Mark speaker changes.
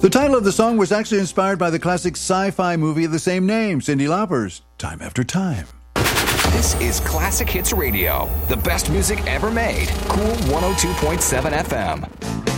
Speaker 1: The title of the song was actually inspired by the classic sci-fi movie of the same name, Cyndi Lauper's Time After Time.
Speaker 2: This is Classic Hits Radio, the best music ever made. Cool 102.7 FM.